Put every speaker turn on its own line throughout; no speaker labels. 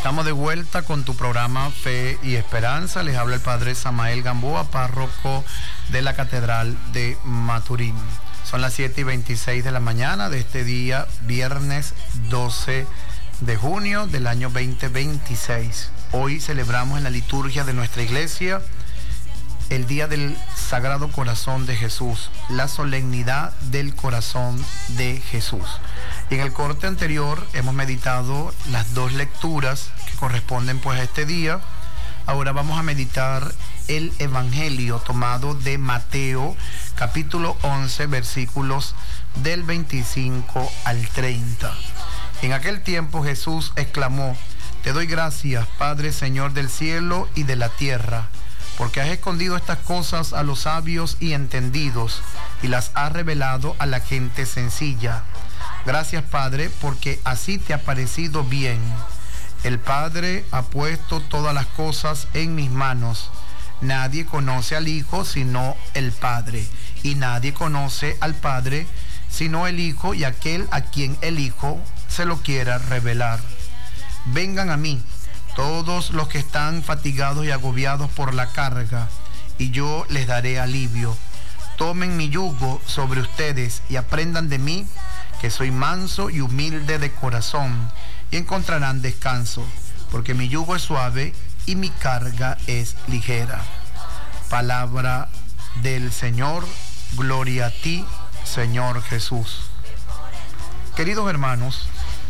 Estamos de vuelta con tu programa Fe y Esperanza. Les habla el padre Samael Gamboa, párroco de la Catedral de Maturín. Son las 7:26 de la mañana de este día, viernes 12 de junio del año 2026. Hoy celebramos en la liturgia de nuestra iglesia el Día del Sagrado Corazón de Jesús, la solemnidad del Corazón de Jesús. Y en el corte anterior hemos meditado las dos lecturas que corresponden pues a este día. Ahora vamos a meditar el Evangelio tomado de Mateo, capítulo 11, versículos del 25 al 30. En aquel tiempo Jesús exclamó: Te doy gracias, Padre, Señor del cielo y de la tierra, porque has escondido estas cosas a los sabios y entendidos y las has revelado a la gente sencilla. Gracias, Padre, porque así te ha parecido bien. El Padre ha puesto todas las cosas en mis manos. Nadie conoce al Hijo sino el Padre, y nadie conoce al Padre sino el Hijo y aquel a quien el Hijo se lo quiera revelar. Vengan a mí, todos los que están fatigados y agobiados por la carga, y yo les daré alivio. Tomen mi yugo sobre ustedes y aprendan de mí, que soy manso y humilde de corazón, y encontrarán descanso, porque mi yugo es suave y mi carga es ligera. Palabra del Señor. Gloria a ti, Señor Jesús. Queridos hermanos,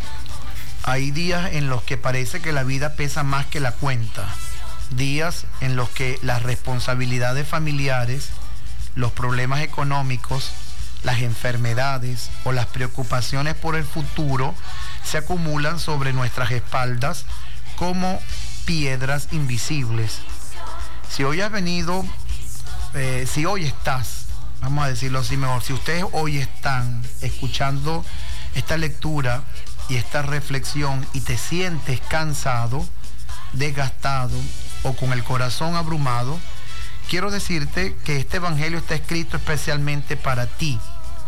hay días en los que parece que la vida pesa más que la cuenta. Días en los que las responsabilidades familiares, los problemas económicos, las enfermedades o las preocupaciones por el futuro se acumulan sobre nuestras espaldas como piedras invisibles. Si hoy has venido, si hoy estás, vamos a decirlo así mejor, si ustedes hoy están escuchando esta lectura y esta reflexión y te sientes cansado, desgastado o con el corazón abrumado, quiero decirte que este evangelio está escrito especialmente para ti.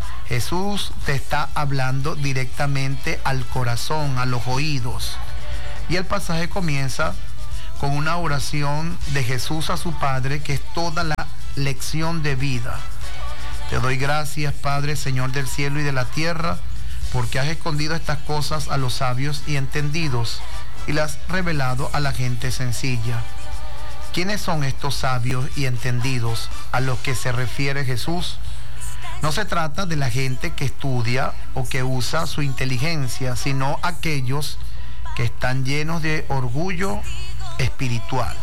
Jesús te está hablando directamente al corazón, a los oídos. Y el pasaje comienza con una oración de Jesús a su Padre, que es toda la lección de vida. Te doy gracias, Padre, Señor del cielo y de la tierra, porque has escondido estas cosas a los sabios y entendidos y las has revelado a la gente sencilla. ¿Quiénes son estos sabios y entendidos a los que se refiere Jesús? No se trata de la gente que estudia o que usa su inteligencia, sino aquellos que están llenos de orgullo espiritual.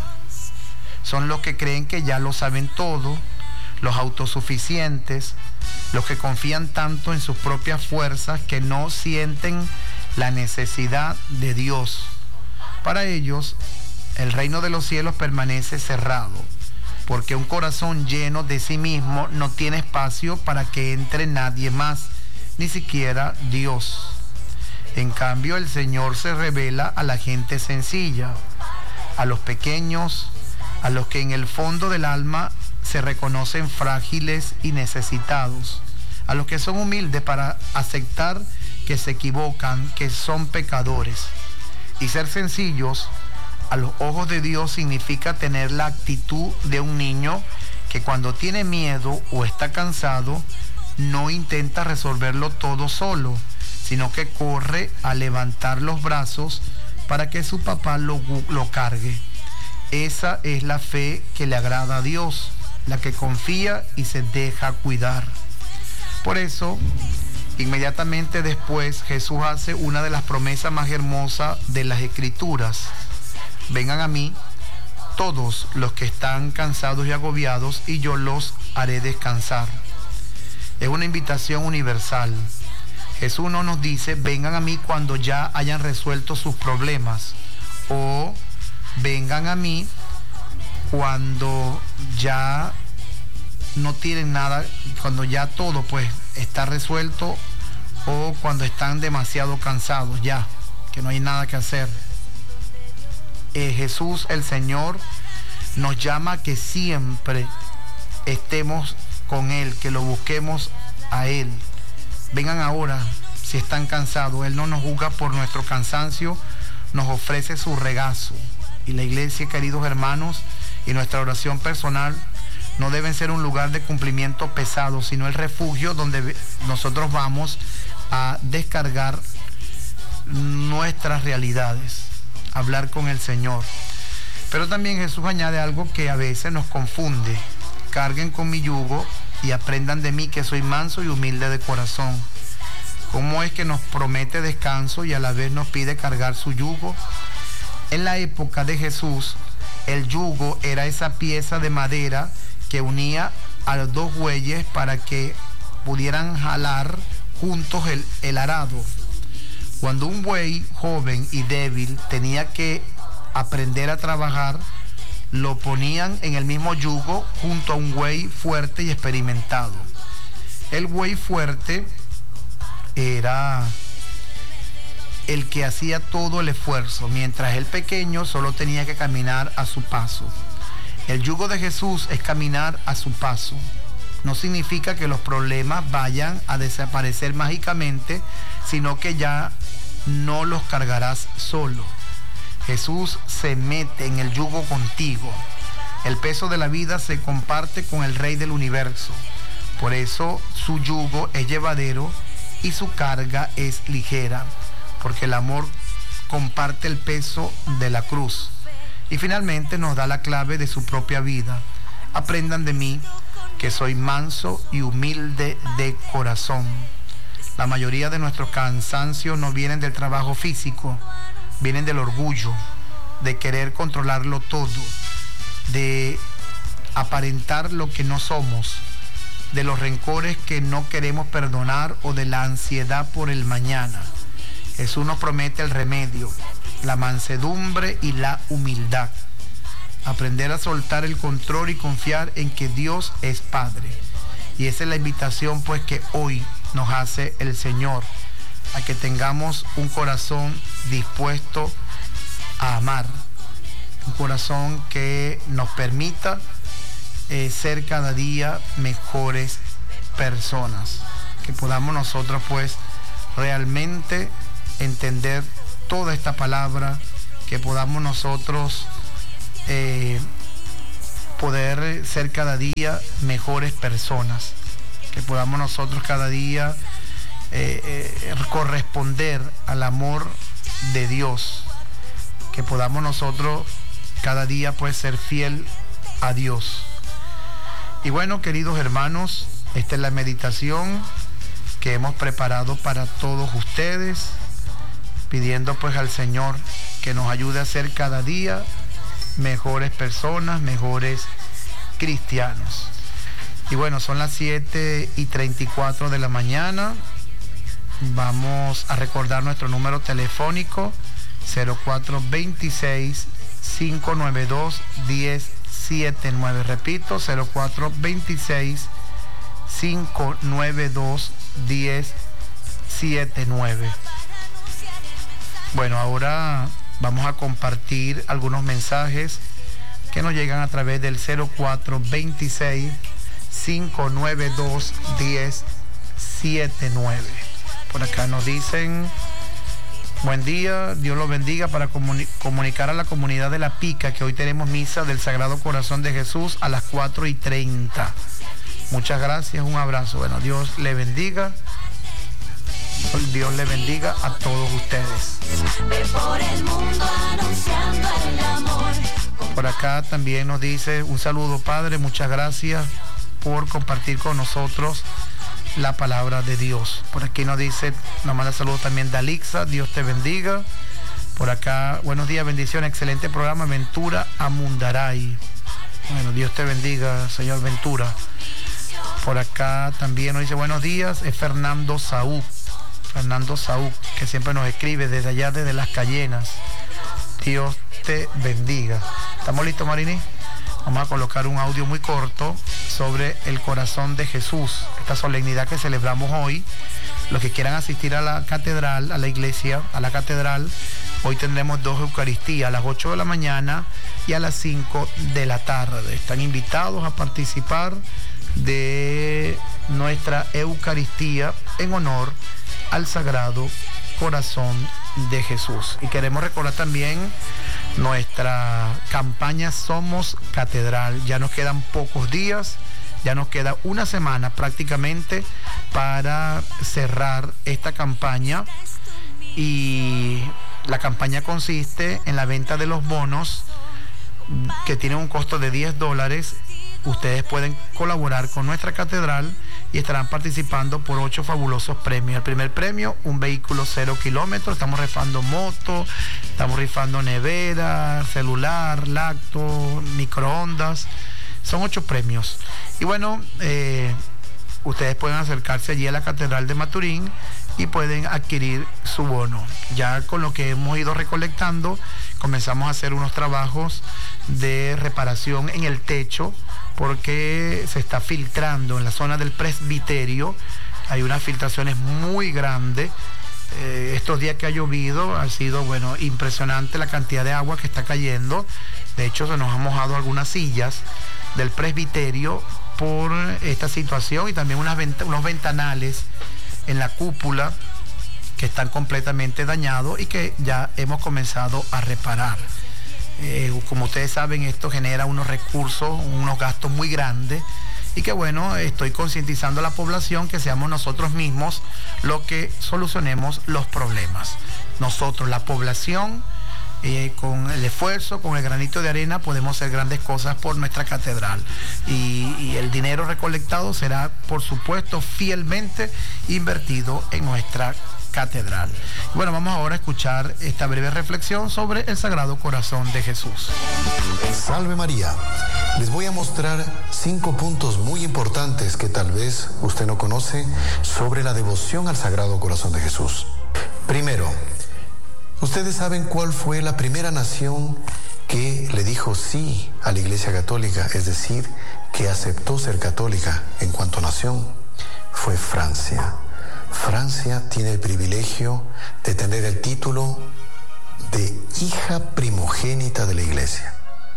Son los que creen que ya lo saben todo, los autosuficientes, los que confían tanto en sus propias fuerzas que no sienten la necesidad de Dios. Para ellos, el reino de los cielos permanece cerrado, porque un corazón lleno de sí mismo no tiene espacio para que entre nadie más, ni siquiera Dios. En cambio, el Señor se revela a la gente sencilla, a los pequeños, a los que en el fondo del alma se reconocen frágiles y necesitados, a los que son humildes para aceptar que se equivocan, que son pecadores. Y ser sencillos a los ojos de Dios significa tener la actitud de un niño que cuando tiene miedo o está cansado no intenta resolverlo todo solo, sino que corre a levantar los brazos para que su papá lo cargue. Esa es la fe que le agrada a Dios, la que confía y se deja cuidar. Por eso, inmediatamente después, Jesús hace una de las promesas más hermosas de las Escrituras. Vengan a mí todos los que están cansados y agobiados, y yo los haré descansar. Es una invitación universal. Jesús no nos dice, vengan a mí cuando ya hayan resuelto sus problemas, o vengan a mí cuando ya no tienen nada, cuando ya todo pues está resuelto, o cuando están demasiado cansados ya, que no hay nada que hacer. Jesús, el Señor, nos llama a que siempre estemos con Él, que lo busquemos a Él. Vengan ahora si están cansados. Él no nos juzga por nuestro cansancio, nos ofrece su regazo. Y la iglesia, queridos hermanos, y nuestra oración personal no deben ser un lugar de cumplimiento pesado, sino el refugio donde nosotros vamos a descargar nuestras realidades, hablar con el Señor. Pero también Jesús añade algo que a veces nos confunde: carguen con mi yugo y aprendan de mí, que soy manso y humilde de corazón. ¿Cómo es que nos promete descanso y a la vez nos pide cargar su yugo? En la época de Jesús, el yugo era esa pieza de madera que unía a los dos bueyes para que pudieran jalar juntos el arado. Cuando un buey joven y débil tenía que aprender a trabajar, lo ponían en el mismo yugo junto a un buey fuerte y experimentado. El buey fuerte era el que hacía todo el esfuerzo, mientras el pequeño solo tenía que caminar a su paso. El yugo de Jesús es caminar a su paso. No significa que los problemas vayan a desaparecer mágicamente, sino que ya no los cargarás solo. Jesús se mete en el yugo contigo. El peso de la vida se comparte con el Rey del universo. Por eso su yugo es llevadero y su carga es ligera, porque el amor comparte el peso de la cruz. Y finalmente nos da la clave de su propia vida. Aprendan de mí, que soy manso y humilde de corazón. La mayoría de nuestros cansancios no vienen del trabajo físico, vienen del orgullo, de querer controlarlo todo, de aparentar lo que no somos, de los rencores que no queremos perdonar o de la ansiedad por el mañana. Jesús nos promete el remedio, la mansedumbre y la humildad. Aprender a soltar el control y confiar en que Dios es Padre. Y esa es la invitación pues que hoy nos hace el Señor, a que tengamos un corazón dispuesto a amar, un corazón que nos permita ser cada día mejores personas, que podamos nosotros pues realmente entender toda esta palabra, que podamos nosotros poder ser cada día mejores personas, que podamos nosotros cada día corresponder al amor de Dios, que podamos nosotros cada día pues ser fiel a Dios. Y bueno, queridos hermanos, esta es la meditación que hemos preparado para todos ustedes, pidiendo pues al Señor que nos ayude a ser cada día mejores personas, mejores cristianos. Y bueno, son las 7:34 de la mañana. Vamos a recordar nuestro número telefónico 0426-592-1079. Repito, 0426-592-1079. Bueno, ahora vamos a compartir algunos mensajes que nos llegan a través del 0426-592-1079. Por acá nos dicen: buen día, Dios los bendiga, para comunicar a la comunidad de La Pica que hoy tenemos misa del Sagrado Corazón de Jesús a las 4:30. Muchas gracias, un abrazo. Bueno, Dios le bendiga. Dios le bendiga a todos ustedes.
Por el mundo anunciando el amor.
Por acá también nos dice: un saludo, Padre, muchas gracias por compartir con nosotros la palabra de Dios. Por aquí nos dice, nos manda saludos también Dalixa, Dios te bendiga. Por acá, buenos días, bendiciones, excelente programa, Ventura Amundaray. Bueno, Dios te bendiga, señor Ventura. Por acá también nos dice buenos días, es Fernando Saúl, que siempre nos escribe desde allá, desde Las Cayenas. Dios te bendiga. ¿Estamos listos, Marini? Vamos a colocar un audio muy corto sobre el corazón de Jesús, esta solemnidad que celebramos hoy. Los que quieran asistir a la catedral, a la iglesia, a la catedral, hoy tendremos 2 Eucaristías, a las 8 de la mañana y a las 5 de la tarde. Están invitados a participar de nuestra Eucaristía en honor al Sagrado Corazón de Jesús. Y queremos recordar también nuestra campaña Somos Catedral. Ya nos quedan pocos días, ya nos queda una semana prácticamente para cerrar esta campaña, y la campaña consiste en la venta de los bonos que tienen un costo de $10. Ustedes pueden colaborar con nuestra catedral y estarán participando por 8 fabulosos premios. El primer premio, un vehículo 0 kilómetros. Estamos rifando moto, estamos rifando nevera, celular, lacto, microondas. Son 8 premios. Y bueno, ustedes pueden acercarse allí a la Catedral de Maturín y pueden adquirir su bono. Ya con lo que hemos ido recolectando, comenzamos a hacer unos trabajos de reparación en el techo, porque se está filtrando en la zona del presbiterio. Hay unas filtraciones muy grandes. Estos días que ha llovido ha sido, bueno, impresionante la cantidad de agua que está cayendo. De hecho, se nos han mojado algunas sillas del presbiterio por esta situación, y también unos ventanales en la cúpula que están completamente dañados y que ya hemos comenzado a reparar. Como ustedes saben, esto genera unos recursos, unos gastos muy grandes, y que bueno, estoy concientizando a la población que seamos nosotros mismos los que solucionemos los problemas. Nosotros, la población, con el esfuerzo, con el granito de arena, podemos hacer grandes cosas por nuestra catedral, y el dinero recolectado será, por supuesto, fielmente invertido en nuestra catedral. Bueno, vamos ahora a escuchar esta breve reflexión sobre el Sagrado Corazón de Jesús.
Salve María. Les voy a mostrar 5 puntos muy importantes que tal vez usted no conoce sobre la devoción al Sagrado Corazón de Jesús. Primero, ¿ustedes saben cuál fue la primera nación que le dijo sí a la Iglesia Católica? Es decir, que aceptó ser católica en cuanto a nación. Fue Francia. Francia tiene el privilegio de tener el título de hija primogénita de la Iglesia.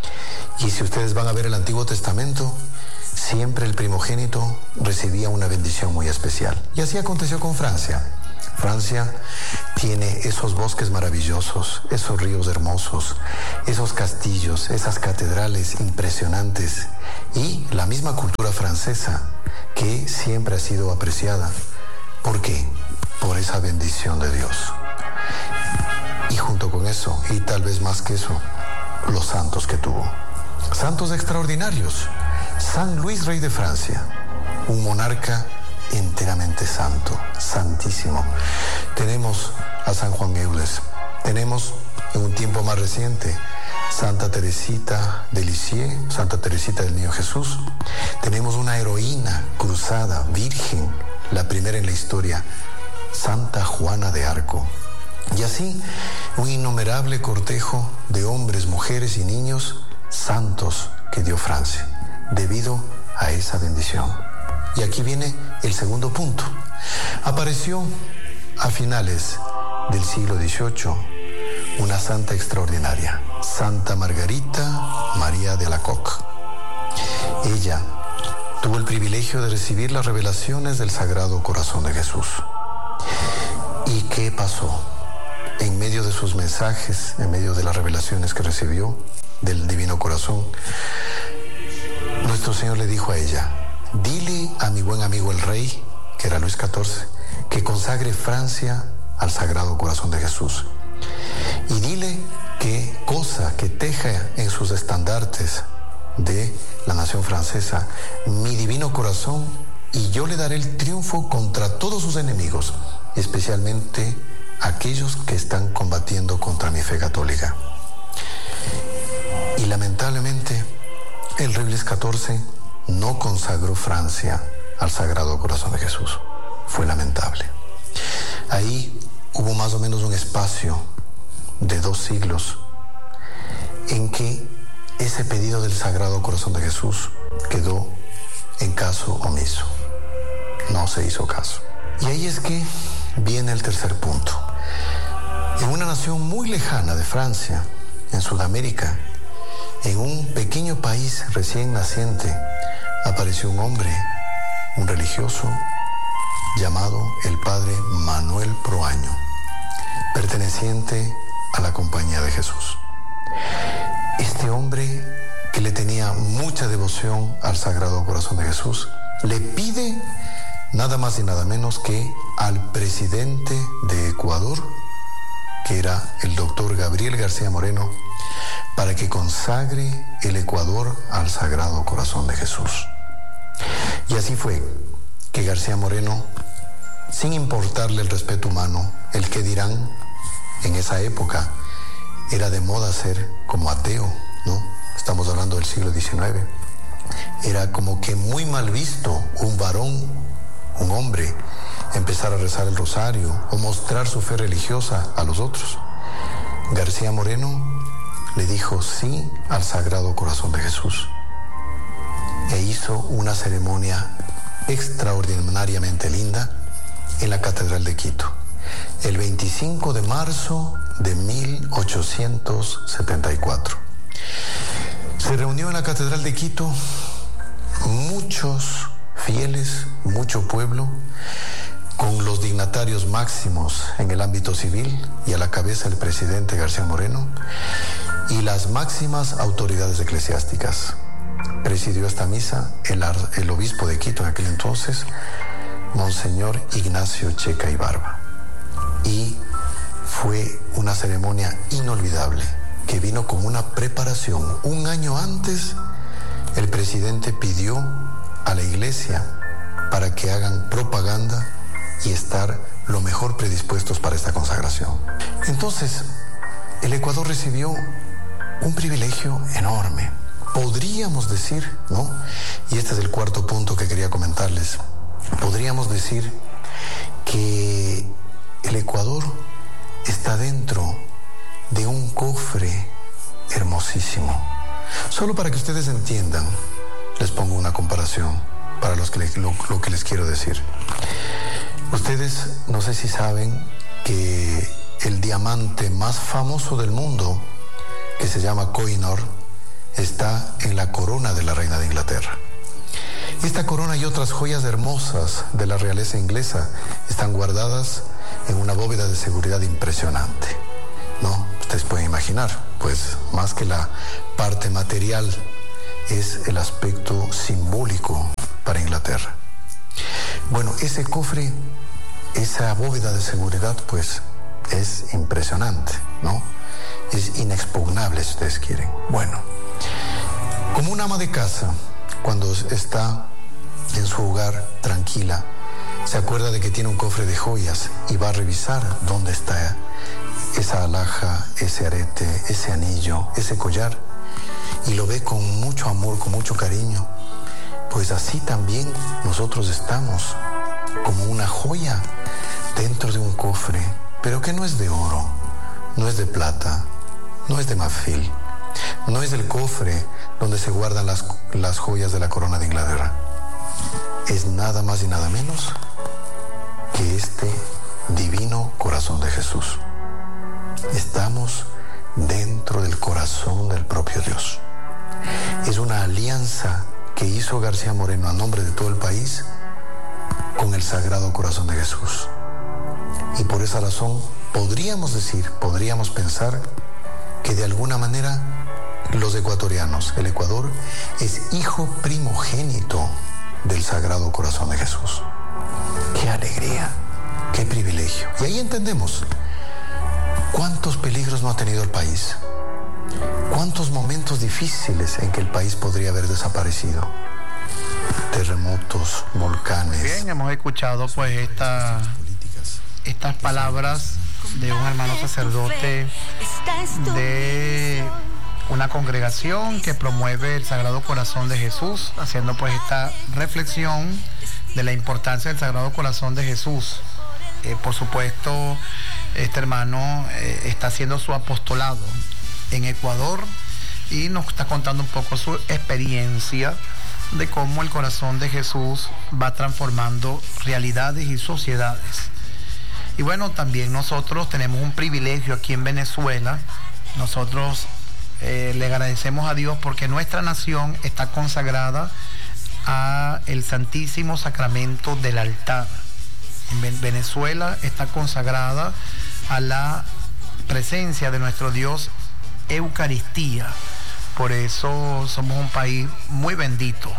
Y si ustedes van a ver el Antiguo Testamento, siempre el primogénito recibía una bendición muy especial. Y así aconteció con Francia. Francia tiene esos bosques maravillosos, esos ríos hermosos, esos castillos, esas catedrales impresionantes, y la misma cultura francesa que siempre ha sido apreciada. ¿Por qué? Por esa bendición de Dios. Y junto con eso, y tal vez más que eso, los santos que tuvo. Santos extraordinarios. San Luis, rey de Francia, un monarca enteramente santo, santísimo. Tenemos a San Juan Eudes. Tenemos, en un tiempo más reciente, Santa Teresita de Lisieux, Santa Teresita del Niño Jesús. Tenemos una heroína cruzada, virgen, la primera en la historia, Santa Juana de Arco. Y así, un innumerable cortejo de hombres, mujeres y niños santos que dio Francia, debido a esa bendición. Y aquí viene el segundo punto. Apareció a finales del siglo XVIII una santa extraordinaria, Santa Margarita María de Alacoque. Ella tuvo el privilegio de recibir las revelaciones del Sagrado Corazón de Jesús. ¿Y qué pasó? En medio de sus mensajes, en medio de las revelaciones que recibió del Divino Corazón, nuestro Señor le dijo a ella: dile a mi buen amigo el rey, que era Luis XIV, que consagre Francia al Sagrado Corazón de Jesús. Y dile que cosa que teja en sus estandartes de la nación francesa mi divino corazón, y yo le daré el triunfo contra todos sus enemigos, especialmente aquellos que están combatiendo contra mi fe católica. Y lamentablemente el rey Luis XIV no consagró Francia al Sagrado Corazón de Jesús. Fue lamentable. Ahí hubo más o menos un espacio de 2 siglos en que ese pedido del Sagrado Corazón de Jesús quedó en caso omiso. No se hizo caso. Y ahí es que viene el tercer punto. En una nación muy lejana de Francia, en Sudamérica, en un pequeño país recién naciente, apareció un hombre, un religioso, llamado el padre Manuel Proaño. perteneciente a la Compañía de Jesús. Este hombre que le tenía mucha devoción al Sagrado Corazón de Jesús, le pide nada más y nada menos que al presidente de Ecuador, que era el doctor Gabriel García Moreno, para que consagre el Ecuador al Sagrado Corazón de Jesús. Y así fue que García Moreno, sin importarle el respeto humano, el que dirán, en esa época era de moda ser como ateo, ¿no? Estamos hablando del siglo XIX. Era como que muy mal visto un varón, un hombre, empezar a rezar el rosario o mostrar su fe religiosa a los otros. García Moreno le dijo sí al Sagrado Corazón de Jesús e hizo una ceremonia extraordinariamente linda en la Catedral de Quito, el 25 de marzo de 1874. Se reunió en la Catedral de Quito muchos fieles, mucho pueblo, con los dignatarios máximos en el ámbito civil y a la cabeza el presidente García Moreno y las máximas autoridades eclesiásticas. Presidió esta misa el obispo de Quito en aquel entonces, Monseñor Ignacio Checa y Barba. Y fue una ceremonia inolvidable que vino con una preparación. Un año antes, el presidente pidió a la iglesia para que hagan propaganda y estar lo mejor predispuestos para esta consagración. Entonces, el Ecuador recibió un privilegio enorme. Podríamos decir, ¿no? Y este es el cuarto punto que quería comentarles. Podríamos decir que el Ecuador está dentro de un cofre hermosísimo. Solo para que ustedes entiendan, les pongo una comparación para lo que les quiero decir. Ustedes no sé si saben que el diamante más famoso del mundo, que se llama Koh-i-Noor, está en la corona de la reina de Inglaterra. Esta corona y otras joyas hermosas de la realeza inglesa están guardadas en una bóveda de seguridad impresionante, ¿no? Ustedes pueden imaginar, pues más que la parte material, es el aspecto simbólico para Inglaterra. Bueno, ese cofre, esa bóveda de seguridad, pues es impresionante, ¿no? Es inexpugnable, si ustedes quieren. Bueno, como una ama de casa, cuando está en su hogar tranquila, se acuerda de que tiene un cofre de joyas y va a revisar dónde está esa alhaja, ese arete, ese anillo, ese collar, y lo ve con mucho amor, con mucho cariño. Pues así también nosotros estamos como una joya dentro de un cofre, pero que no es de oro, no es de plata, no es de marfil, no es del cofre donde se guardan las joyas de la corona de Inglaterra. Es nada más y nada menos que este divino corazón de Jesús. Estamos dentro del corazón del propio Dios. Es una alianza que hizo García Moreno a nombre de todo el país con el Sagrado Corazón de Jesús. Y por esa razón podríamos pensar que de alguna manera los ecuatorianos, el Ecuador, es hijo primogénito del Sagrado Corazón de Jesús. ¡Qué alegría! ¡Qué privilegio! Y ahí entendemos cuántos peligros no ha tenido el país, cuántos momentos difíciles en que el país podría haber desaparecido. Terremotos, volcanes.
Bien, hemos escuchado pues estas palabras de un hermano sacerdote de una congregación que promueve el Sagrado Corazón de Jesús, haciendo pues esta reflexión de la importancia del Sagrado Corazón de Jesús. Por supuesto, este hermano está haciendo su apostolado en Ecuador y nos está contando un poco su experiencia de cómo el corazón de Jesús va transformando realidades y sociedades. Y bueno, también nosotros tenemos un privilegio aquí en Venezuela. Nosotros le agradecemos a Dios porque nuestra nación está consagrada a el Santísimo Sacramento del altar. En Venezuela está consagrada a la presencia de nuestro Dios Eucaristía. Por eso somos un país muy bendito,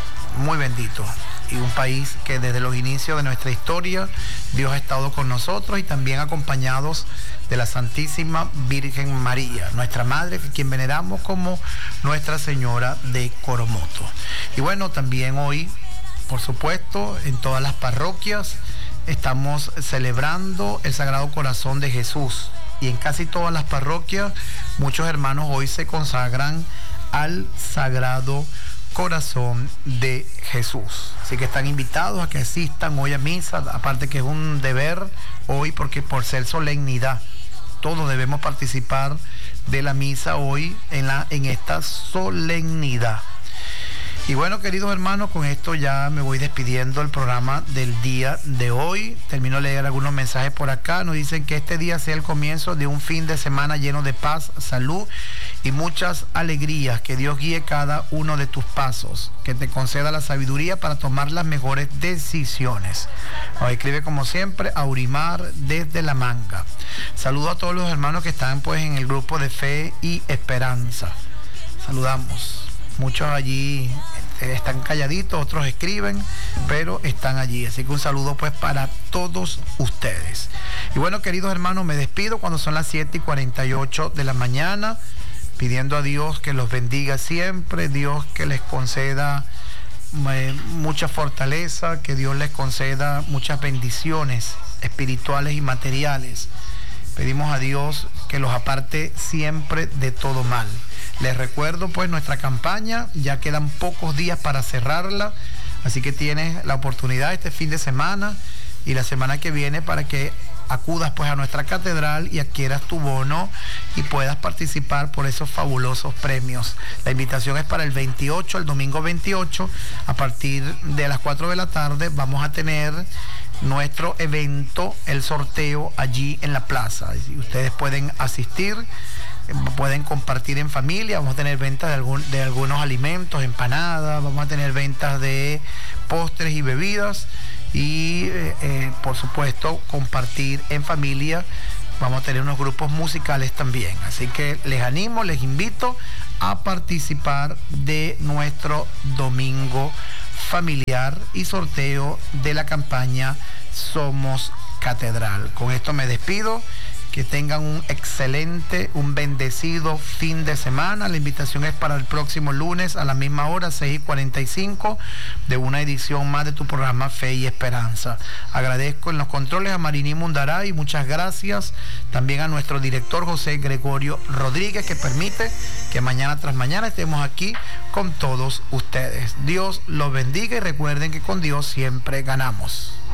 y un país que desde los inicios de nuestra historia Dios ha estado con nosotros y también acompañados de la Santísima Virgen María, nuestra Madre, quien veneramos como Nuestra Señora de Coromoto. Y bueno, también hoy, por supuesto, en todas las parroquias estamos celebrando el Sagrado Corazón de Jesús, y en casi todas las parroquias muchos hermanos hoy se consagran al Sagrado Corazón de Jesús. Así que están invitados a que asistan hoy a misa, aparte que es un deber hoy, porque por ser solemnidad todos debemos participar de la misa hoy en esta solemnidad. Y bueno, queridos hermanos, con esto ya me voy despidiendo el programa del día de hoy. Termino de leer algunos mensajes por acá. Nos dicen que este día sea el comienzo de un fin de semana lleno de paz, salud y muchas alegrías. Que Dios guíe cada uno de tus pasos, que te conceda la sabiduría para tomar las mejores decisiones. Nos escribe como siempre Aurimar desde La Manga. Saludo a todos los hermanos que están pues en el grupo de Fe y Esperanza. Saludamos. Muchos allí están calladitos, otros escriben, pero están allí. Así que un saludo pues para todos ustedes. Y bueno, queridos hermanos, me despido cuando son las 7:48 de la mañana, pidiendo a Dios que los bendiga siempre, Dios que les conceda mucha fortaleza, que Dios les conceda muchas bendiciones espirituales y materiales. Pedimos a Dios que los aparte siempre de todo mal. Les recuerdo pues nuestra campaña, ya quedan pocos días para cerrarla, así que tienes la oportunidad este fin de semana y la semana que viene para que acudas pues a nuestra catedral y adquieras tu bono y puedas participar por esos fabulosos premios. La invitación es para el 28, el domingo 28, a partir de las 4 de la tarde vamos a tener nuestro evento, el sorteo allí en la plaza. Y ustedes pueden asistir, pueden compartir en familia. Vamos a tener ventas de algunos alimentos, empanadas, vamos a tener ventas de postres y bebidas y por supuesto compartir en familia. Vamos a tener unos grupos musicales también, así que les animo, les invito a participar de nuestro domingo familiar y sorteo de la campaña Somos Catedral. Con esto me despido. Que tengan un excelente, un bendecido fin de semana. La invitación es para el próximo lunes a la misma hora, 6:45, de una edición más de tu programa Fe y Esperanza. Agradezco en los controles a Marini Mundaray y muchas gracias también a nuestro director José Gregorio Rodríguez, que permite que mañana tras mañana estemos aquí con todos ustedes. Dios los bendiga y recuerden que con Dios siempre ganamos.